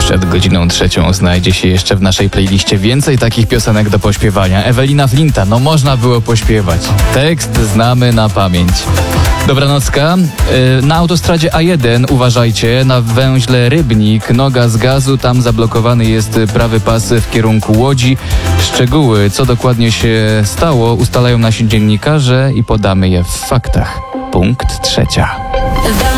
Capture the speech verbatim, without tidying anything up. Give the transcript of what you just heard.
Przed godziną trzecią znajdzie się jeszcze w naszej playliście więcej takich piosenek do pośpiewania. Ewelina Flinta, no można było pośpiewać. Tekst znamy na pamięć. Dobranocka. Na autostradzie A jeden, uważajcie, na węźle Rybnik, noga z gazu, tam zablokowany jest prawy pas w kierunku Łodzi. Szczegóły, co dokładnie się stało, ustalają nasi dziennikarze i podamy je w faktach. Punkt trzecia.